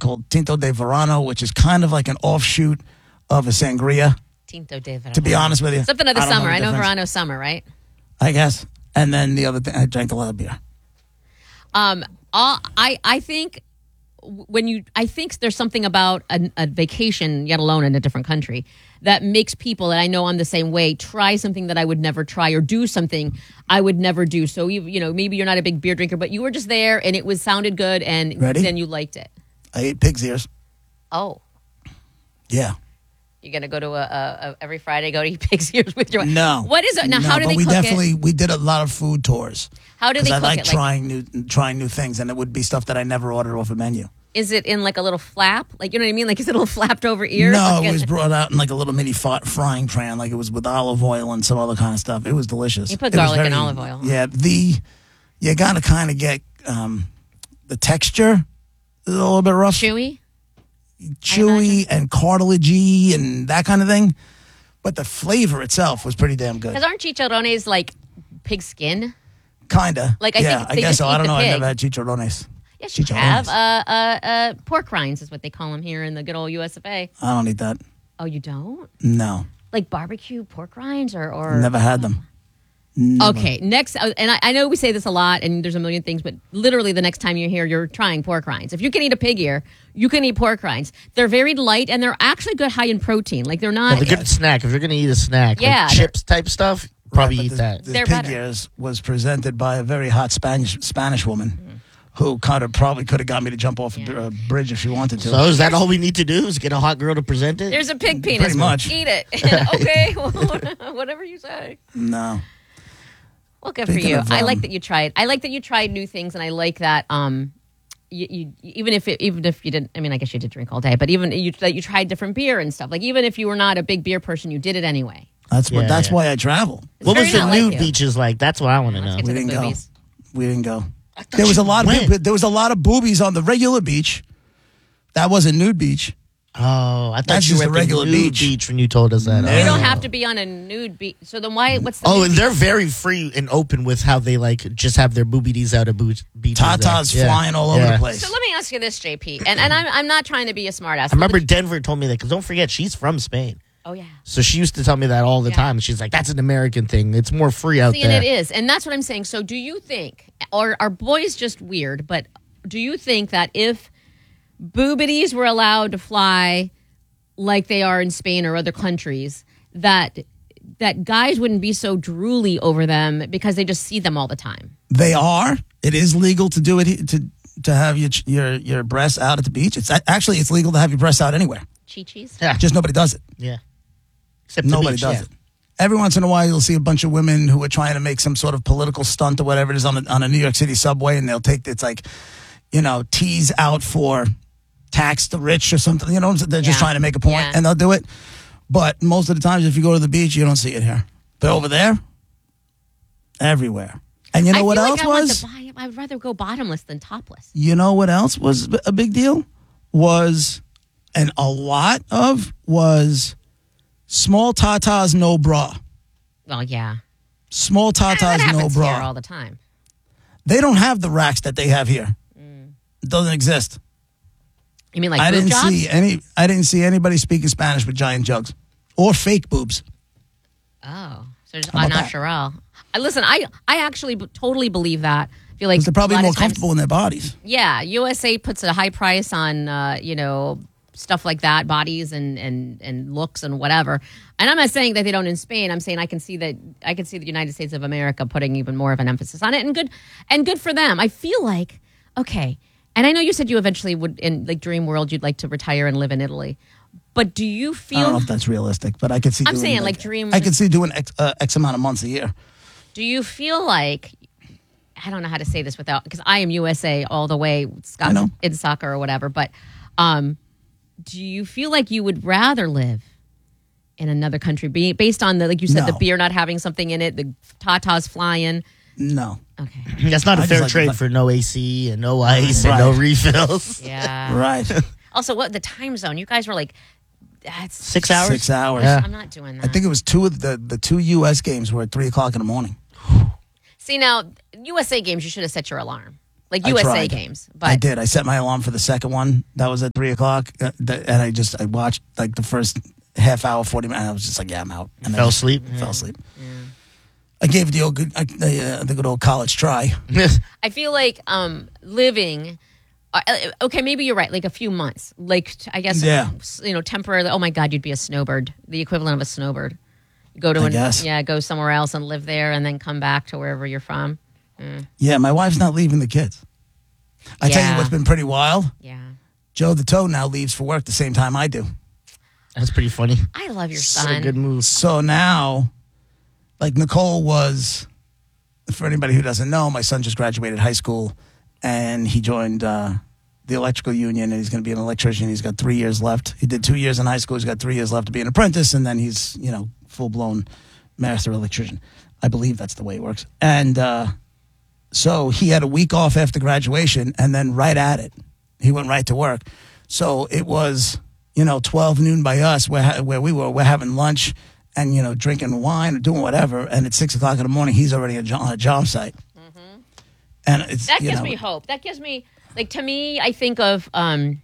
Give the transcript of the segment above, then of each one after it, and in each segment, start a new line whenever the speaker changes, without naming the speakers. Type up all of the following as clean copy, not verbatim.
called Tinto de Verano, which is kind of like an offshoot of a sangria.
Tinto de Verano.
To be honest with you.
Something of the summer. I know
difference.
Verano's summer, right?
I guess. And then the other thing, I drank a lot of beer.
I think I think there's something about a vacation, yet alone in a different country, that makes people, and I know I'm the same way, try something that I would never try or do something I would never do. So, maybe you're not a big beer drinker, but you were just there and it sounded good and then you liked it.
I ate pig's ears.
Oh.
Yeah.
You're going to go to every Friday, go to eat pig's ears with your...
No.
What is it? Now, how do they cook it?
We did a lot of food tours.
How do they cook
it? I like
it?
trying new things, and it would be stuff that I never ordered off a menu.
Is it in like a little flap? Like, you know what I mean? Like, is it a little flapped over ear?
No, it was brought out in like a little mini frying pan. Like, it was with olive oil and some other kind of stuff. It was delicious.
You put garlic and olive oil.
Yeah, you got to kind of get the texture is a little bit rough.
Chewy
and cartilagey and that kind of thing. But the flavor itself was pretty damn good.
Because aren't chicharrones like pig skin?
Kinda.
Like, I
guess so. I don't know.
Pig.
I've never had chicharrones.
Yes, you have. Pork rinds is what they call them here in the good old US of A.
I don't eat that.
Oh, you don't?
No.
Like barbecue pork rinds or...
Never had them.
Never. Okay, next, and I know we say this a lot, and there's a million things, but literally the next time you're here, you're trying pork rinds. If you can eat a pig ear, you can eat pork rinds. They're very light, and they're actually good high in protein. Like, they're not...
Yeah, they're good snack. If you're going to eat a snack, like chips type stuff, probably eat that.
The pig ears was presented by a very hot Spanish woman. Who probably could have got me to jump off a bridge if she wanted to.
So is that all we need to do? Is get a hot girl to present it?
There's a pig penis.
Pretty much.
Eat it. Okay, whatever you say.
No.
Well, good for you. I like that you tried. I like that you tried new things, and I like that. You even if you didn't. I mean, I guess you did drink all day, but even you tried different beer and stuff. Like, even if you were not a big beer person, you did it anyway.
That's why I travel.
What was the nude beaches like? That's what I want to know.
We didn't go. There was a lot of boobies on the regular beach. That wasn't nude beach.
Oh, I thought you were at the regular nude beach when you told us that.
No. You don't have to be on a nude beach. So then why? What's the?
Oh, and they're very free and open with how they just have their boobies out of beaches.
Tatas flying all over the place.
So let me ask you this, JP, and I'm not trying to be a smart ass.
I remember Denver told me that because don't forget she's from Spain.
Oh, yeah.
So she used to tell me that all the time. She's like, that's an American thing. It's more free out there.
And it is. And that's what I'm saying. So do you think, or are boys just weird, but do you think that if boobities were allowed to fly like they are in Spain or other countries, that guys wouldn't be so drooly over them because they just see them all the time?
They are. It is legal to do it, to have your breasts out at the beach. It's legal to have your breasts out anywhere.
Chi-chis?
Yeah. Just nobody does it.
Yeah.
Except nobody does it. Every once in a while, you'll see a bunch of women who are trying to make some sort of political stunt or whatever it is on a New York City subway, and they'll take tease out for tax the rich or something. They're just trying to make a point, and they'll do it. But most of the times, if you go to the beach, you don't see it here. But over there, everywhere. And you know what else was?
I'd rather go bottomless than topless.
You know what else was a big deal? And a lot was small tatas, no bra.
Well, yeah.
Small tatas, no bra.
Here all the time.
They don't have the racks that they have here. It doesn't exist.
You mean like boob jobs?
I didn't see anybody speaking Spanish with giant jugs or fake boobs.
Oh, so just au natural. Listen, I actually totally believe that. I feel like
they're probably more comfortable in their bodies.
Yeah, USA puts a high price on stuff like that, bodies and looks and whatever. And I'm not saying that they don't in Spain. I'm saying I can see the United States of America putting even more of an emphasis on it, and good for them. I feel like, okay, and I know you said you eventually would, in like dream world, you'd like to retire and live in Italy. But do you feel?
I don't know if that's realistic, but I could see.
I'm saying like dream.
I could see doing X amount of months a year.
Do you feel like? I don't know how to say this without, because I am USA all the way, Scott, in soccer or whatever. But do you feel like you would rather live in another country, based on like you said, the beer not having something in it, the tatas flying?
No.
Okay.
That's not a fair trade for no AC and no ice and no refills.
Yeah.
Right.
Also, what the time zone? You guys were like, that's
6 hours.
6 hours.
Yeah.
I'm not doing that.
I think it was the two U.S. games were at 3:00 in the morning.
See, now USA games, you should have set your alarm. like
I
USA
tried.
games. But
I did. I set my alarm for the second one. That was at 3:00, and I watched like the first half hour, 40 minutes. And I was just like, yeah, I'm out. And
Fell asleep.
Fell asleep. I gave it the good old college try.
I feel like living. Okay, maybe you're right. Like a few months, like I guess,
Yeah.
Temporarily. Oh my God, you'd be a snowbird, the equivalent of a snowbird. You go
I guess.
go somewhere else and live there, and then come back to wherever you're from.
Yeah, my wife's not leaving the kids. I tell you what's been pretty wild.
Yeah,
Joe the Toe now leaves for work the same time I do.
That's pretty funny.
I love your
What a
son.
good move.
So now, like Nicole was, for anybody who doesn't know, my son just graduated high school and he joined the electrical union and he's going to be an electrician. He's got 3 years left. He did 2 years in high school. He's got 3 years left to be an apprentice and then he's, full-blown master electrician. I believe that's the way it works. And so he had a week off after graduation and then right at it, he went right to work. So it was, 12 noon by us where we were. We're having lunch and, drinking wine or doing whatever. And at 6 o'clock in the morning, he's already on a job site. Mm-hmm. And it's,
that gives me hope. That gives me, like, to me, I think of, I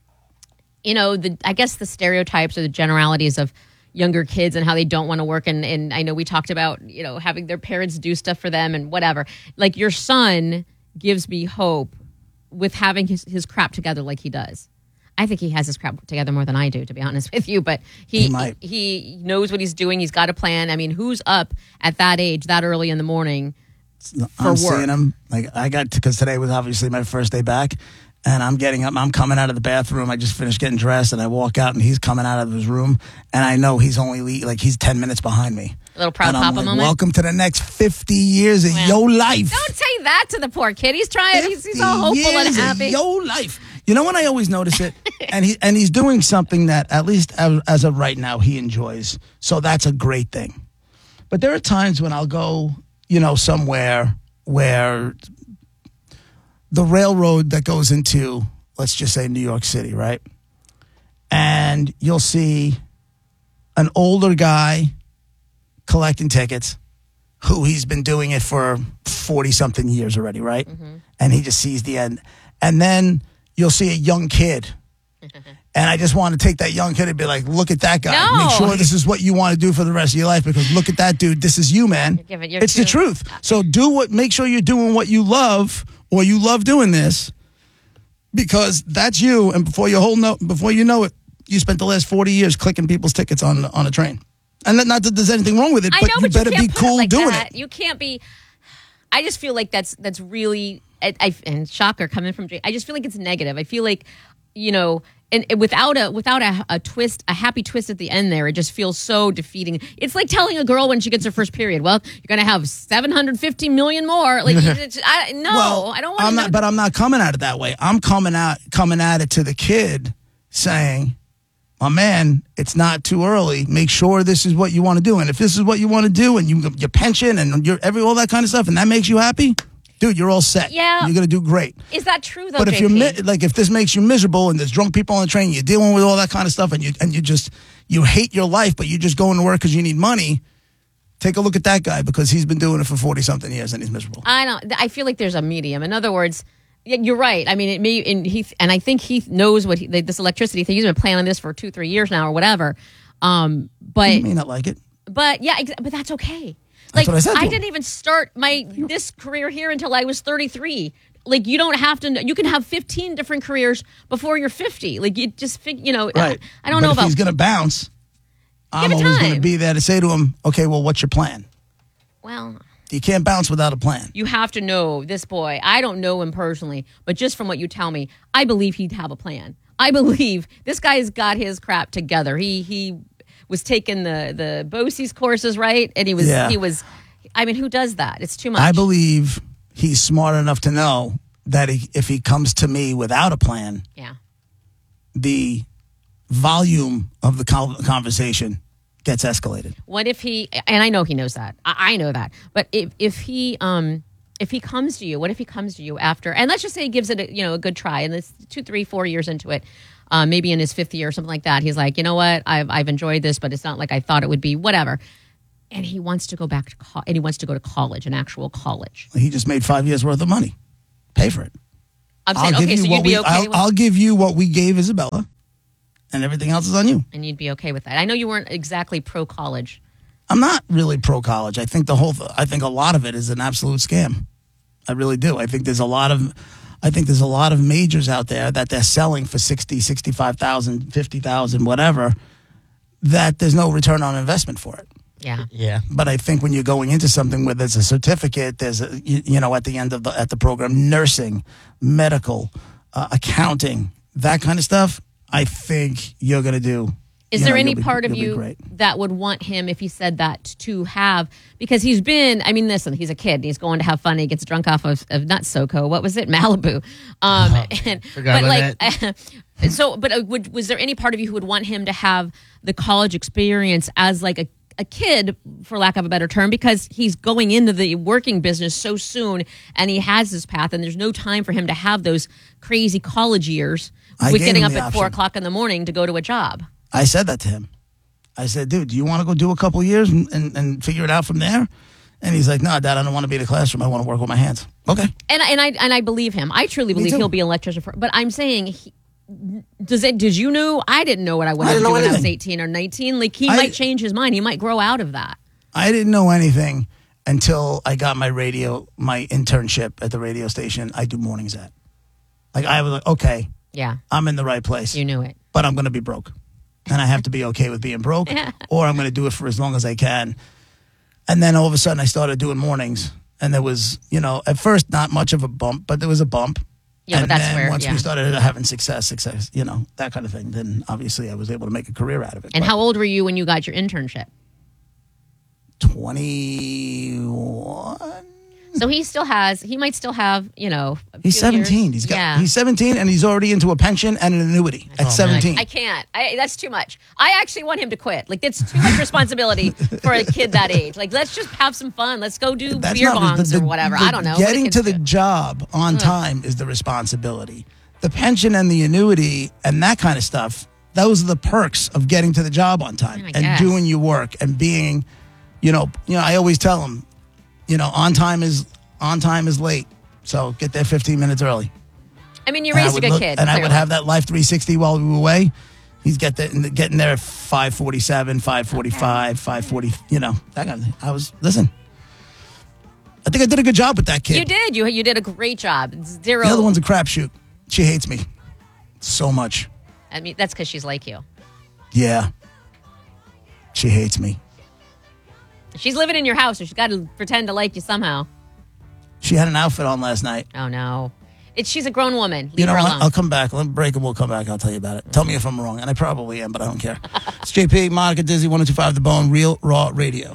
guess the stereotypes or the generalities of younger kids and how they don't want to work. And I know we talked about, having their parents do stuff for them and whatever. Like your son gives me hope with having his crap together like he does. I think he has his crap together more than I do, to be honest with you. But he knows what he's doing. He's got a plan. I mean, who's up at that age, that early in the morning for
I'm
work?
seeing him. Like because today was obviously my first day back. And I'm getting up. I'm coming out of the bathroom. I just finished getting dressed, and I walk out, and he's coming out of his room, and I know he's only he's 10 minutes behind me.
A little proud
and I'm
papa
like,
moment.
Welcome to the next 50 years of your life.
Don't say that to the poor kid. He's trying. He's all hopeful and
years of
happy.
your life. You know when I always notice it, and he's doing something that at least as of right now he enjoys. So that's a great thing. But there are times when I'll go, somewhere where the railroad that goes into, let's just say, New York City, right? And you'll see an older guy collecting tickets who he's been doing it for 40-something years already, right? Mm-hmm. And he just sees the end. And then you'll see a young kid. And I just want to take that young kid and be like, look at that guy.
No.
Make sure this is what you want to do for the rest of your life because look at that dude. This is you, man. It's the truth. So make sure you're doing what you love or you love doing this because that's you. And before you know it, you spent the last 40 years clicking people's tickets on a train. And not that there's anything wrong with it, but you better be cool doing it.
You can't be. I just feel like that's really and shocker coming from Jay. I just feel like it's negative. I feel like and without a twist, a happy twist at the end there, it just feels so defeating. It's like telling a girl when she gets her first period, well, you're going to have 750 million more. Like, I don't want to.
But I'm not coming at it that way. I'm coming at it to the kid saying, my man, it's not too early. Make sure this is what you want to do. And if this is what you want to do and your pension and all that kind of stuff, and that makes you happy, dude, you're all set.
Yeah.
You're going to do great.
Is that true, though,
But if
JP?
if this makes you miserable and there's drunk people on the train, you're dealing with all that kind of stuff and you hate your life, but you're just going to work because you need money, take a look at that guy because he's been doing it for 40-something years and he's miserable.
I feel like there's a medium. In other words, you're right. I mean, it may, and I think Heath knows what this electricity thing. He's been planning this for 2-3 years now or whatever. But
You may not like it.
But yeah, but that's okay.
That's what I said to him.
didn't even start this career here until I was 33. Like, you don't have to. You can have 15 different careers before you're 50. Like, you just right. I don't know
if
about.
He's going to bounce. I'm
it
always going to
time.
be there to say to him, okay, well, what's your plan?
Well,
You can't bounce without a plan.
you have to know this boy. I don't know him personally, but just from what you tell me, I believe he'd have a plan. I believe this guy's got his crap together. He was taking the BOCES courses, right? And he was. I mean, who does that? It's too much.
I believe he's smart enough to know that if he comes to me without a plan,
Yeah.
the volume of the conversation gets escalated.
What if he? And I know he knows that. I know that. But if he comes to you, what if he comes to you after? And let's just say he gives it a good try, and it's 2, 3, 4 years into it. Maybe in his 5th year or something like that. He's like, you know what? I've enjoyed this, but it's not like I thought it would be. Whatever. And he wants to go back to and he wants to go to college, an actual college.
He just made 5 years worth of money. Pay for it.
I'm saying, okay, so you'd be okay with
I'll give you what we gave Isabella, and everything else is on you.
And you'd be okay with that. I know you weren't exactly pro-college.
I'm not really pro-college. I think I think a lot of it is an absolute scam. I really do. I think there's a lot of majors out there that they're selling for 60, 65,000, 50,000, whatever, that there's no return on investment for it.
Yeah.
Yeah.
But I think when you're going into something where there's a certificate, there's at the end of the program, nursing, medical, accounting, that kind of stuff, I think you're going to do.
Is there any part of you that would want him, if he said that, to have, because he's been, I mean, listen, he's a kid and he's going to have fun. He gets drunk off of not SoCo. What was it? Malibu. Was there any part of you who would want him to have the college experience as like a kid, for lack of a better term, because he's going into the working business so soon and he has this path and there's no time for him to have those crazy college years with getting up at 4 o'clock in the morning to go to a job?
I said that to him. I said, dude, do you want to go do a couple years and figure it out from there? And he's like, no, Dad, I don't want to be in a classroom. I want to work with my hands. Okay.
And I believe him. I truly believe he'll be an electrician. But I'm saying, did you know? I didn't know what I wanted to do when I was 18 or 19. Like, he might change his mind. He might grow out of that.
I didn't know anything until I got my internship at the radio station I do mornings at. Like, I was like, okay.
Yeah.
I'm in the right place.
You knew it.
But I'm going to be broke. And I have to be okay with being broke, or I'm going to do it for as long as I can. And then all of a sudden I started doing mornings. And there was, at first not much of a bump, but there was a bump.
Yeah,
and
but that's
then
where,
once we started having success, that kind of thing, then obviously I was able to make a career out of it.
And how old were you when you got your internship?
21.
So he might still have,
he's 17.
Years.
He's 17 and he's already into a pension and an annuity at 17.
I can't. That's too much. I actually want him to quit. Like, that's too much responsibility for a kid that age. Like, let's just have some fun. Let's go do beer bongs or whatever. I don't know.
Getting to the job on time is the responsibility. The pension and the annuity and that kind of stuff, those are the perks of getting to the job on time and doing your work and being, I always tell them, on time is late. So get there 15 minutes early.
I mean, you raised a good kid.
And I would have that Life 360 while we were away. He's getting there at 5:47, 5:45, 5:40, that kind of thing. Listen, I think I did a good job with that kid.
You did. You did a great job. Zero.
The other one's a crapshoot. She hates me so much.
I mean, that's because she's like you.
Yeah. She hates me.
She's living in your house, so she's got to pretend to like you somehow.
She had an outfit on last night.
Oh, no. She's a grown woman. Leave her
what?
alone.
I'll come back. Let me break and we'll come back. I'll tell you about it. Tell me if I'm wrong. And I probably am, but I don't care. It's JP, Monica Dizzy, 102.5 The Bone, Real Raw Radio.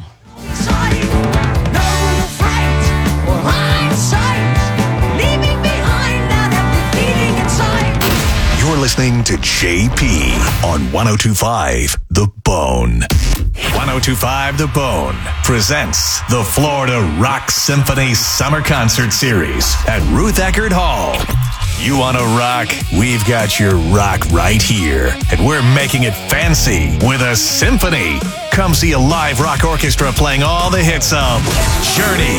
You're listening to JP on 102.5 The Bone. 102.5 The Bone presents the Florida Rock Symphony Summer Concert Series at Ruth Eckerd Hall. You want to rock? We've got your rock right here. And we're making it fancy with a symphony. Come see a live rock orchestra playing all the hits of Journey.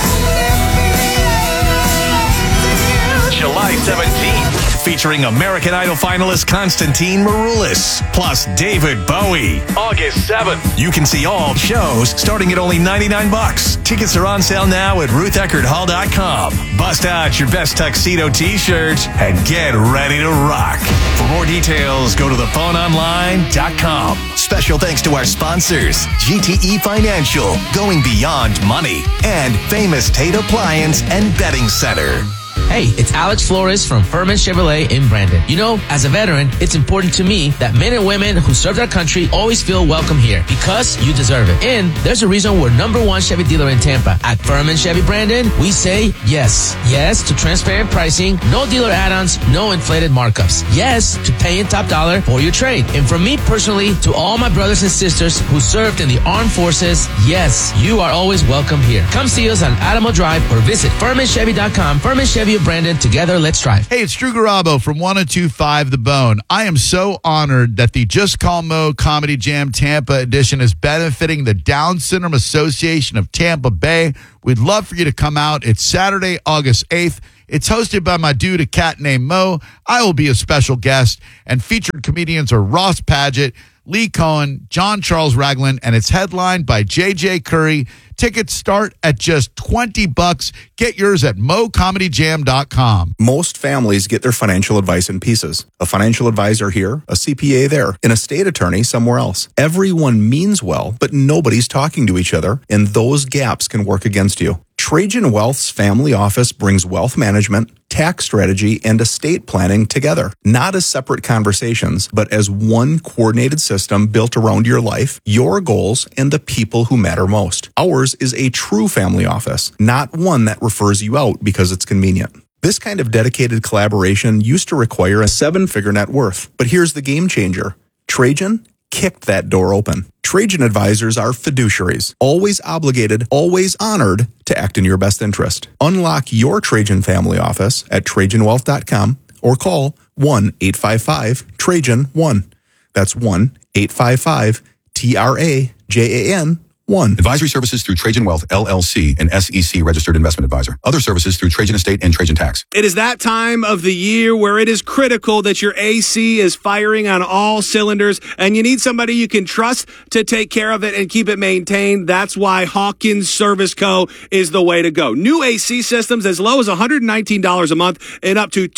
July 17th. Featuring American Idol finalist Constantine Maroulis, plus David Bowie. August 7th. You can see all shows starting at only $99. Tickets are on sale now at RuthEckerdHall.com. Bust out your best tuxedo t-shirts and get ready to rock. For more details, go to theboneonline.com. Special thanks to our sponsors, GTE Financial, going beyond money, and Famous Tate Appliance and Bedding Center.
Hey, it's Alex Flores from Furman Chevrolet in Brandon. As a veteran, it's important to me that men and women who served our country always feel welcome here because you deserve it. And there's a reason we're #1 Chevy dealer in Tampa. At Furman Chevy Brandon, we say yes. Yes to transparent pricing, no dealer add-ons, no inflated markups. Yes to paying top dollar for your trade. And from me personally to all my brothers and sisters who served in the armed forces, yes, you are always welcome here. Come see us on Adamo Drive or visit FurmanChevy.com. Furman Chevy of Brandon. Together, let's drive.
Hey, it's Drew Garabo from 102.5 The Bone. I am so honored that the Just Call Mo Comedy Jam Tampa edition is benefiting the Down Syndrome Association of Tampa Bay. We'd love for you to come out. It's Saturday, August 8th. It's hosted by my dude, a cat named Mo. I will be a special guest, and featured comedians are Ross Padgett, Lee Cohen, John Charles Ragland, and it's headlined by JJ Curry. Tickets start at just $20. Get yours at mocomedyjam.com.
Most families get their financial advice in pieces. A financial advisor here, a CPA there, an estate attorney somewhere else. Everyone means well, but nobody's talking to each other, and those gaps can work against you. Trajan Wealth's family office brings wealth management, tax strategy, and estate planning together, not as separate conversations, but as one coordinated system built around your life, your goals, and the people who matter most. Ours is a true family office, not one that refers you out because it's convenient. This kind of dedicated collaboration used to require a 7-figure net worth, but here's the game changer. Trajan kicked that door open. Trajan advisors are fiduciaries, always obligated, always honored to act in your best interest. Unlock your Trajan family office at TrajanWealth.com or call 1-855-TRAJAN-1. That's 1-855-TRAJAN-1.
Advisory services through Trajan Wealth, LLC, an SEC registered investment advisor. Other services through Trajan Estate and Trajan Tax.
It is that time of the year where it is critical that your AC is firing on all cylinders, and you need somebody you can trust to take care of it and keep it maintained. That's why Hawkins Service Co. is the way to go. New AC systems as low as $119 a month and up to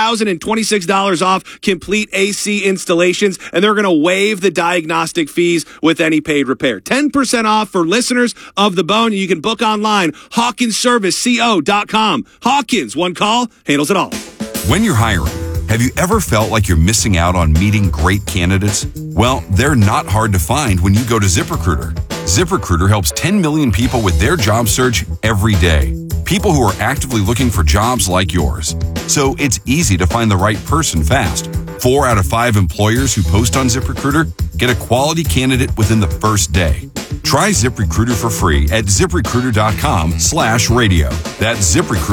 $2,026 off complete AC installations, and they're going to waive the diagnostic fees with any paid repair. 10% off for listeners of The Bone. You can book online, HawkinsServiceCO.com. Hawkins, one call, handles it all.
When you're hiring, have you ever felt like you're missing out on meeting great candidates? Well, they're not hard to find when you go to ZipRecruiter. ZipRecruiter helps 10 million people with their job search every day. People who are actively looking for jobs like yours. So it's easy to find the right person fast. 4 out of 5 employers who post on ZipRecruiter get a quality candidate within the first day. Try ZipRecruiter for free at ZipRecruiter.com/radio. That's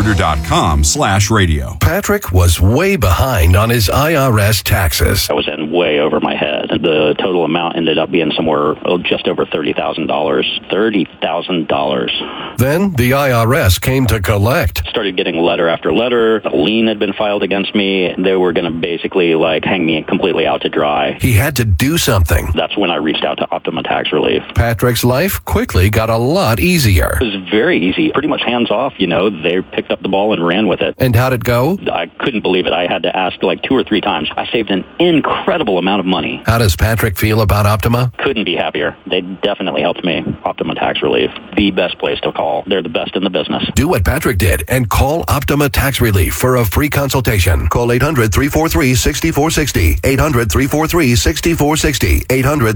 ZipRecruiter.com/radio.
Patrick was way behind on his IRS taxes.
I was in way over my head. The total amount ended up being somewhere just over $30,000. $30,000.
Then the IRS came to collect.
Started getting letter after letter. A lien had been filed against me. They were going to basically hang me completely out to dry.
He had to do something.
That's when I reached out to Optima Tax Relief.
Patrick's life quickly got a lot easier.
It was very easy, pretty much hands off. They picked up the ball and ran with it.
And how'd it go?
I couldn't believe it. I had to ask 2 or 3 times. I saved an incredible amount of money.
How does Patrick feel about Optima?
Couldn't be happier. They definitely helped me. Optima Tax Relief, the best place to call. They're the best in the business.
Do what Patrick did and call Optima Tax Relief for a free consultation. Call 800-343-6460. 800-343-6460.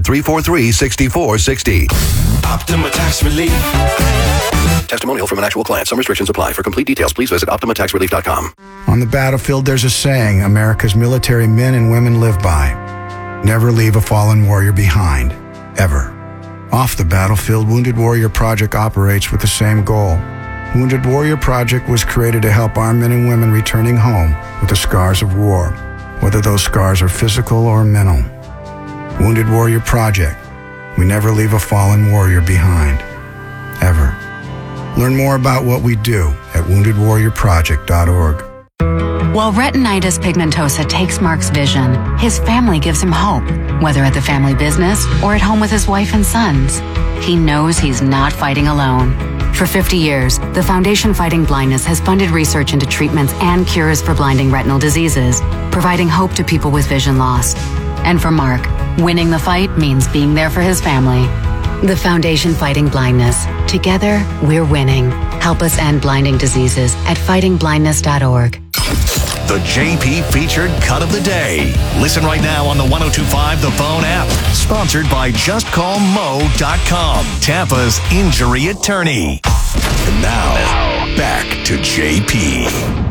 800-343-6460. Optima Tax Relief.
Testimonial from an actual client. Some restrictions apply. For complete details, please visit OptimaTaxRelief.com.
On the battlefield, there's a saying America's military men and women live by. Never leave a fallen warrior behind. Ever. Off the battlefield, Wounded Warrior Project operates with the same goal. Wounded Warrior Project was created to help our men and women returning home with the scars of war, whether those scars are physical or mental. Wounded Warrior Project. We never leave a fallen warrior behind. Ever. Learn more about what we do at woundedwarriorproject.org.
While retinitis pigmentosa takes Mark's vision, his family gives him hope, whether at the family business or at home with his wife and sons. He knows he's not fighting alone. For 50 years, the Foundation Fighting Blindness has funded research into treatments and cures for blinding retinal diseases, providing hope to people with vision loss. And for Mark, winning the fight means being there for his family. The Foundation Fighting Blindness. Together, we're winning. Help us end blinding diseases at fightingblindness.org.
The JP featured cut of the day. Listen right now on the 102.5 The Bone app. Sponsored by JustCallMo.com, Tampa's injury attorney. And now, back to JP.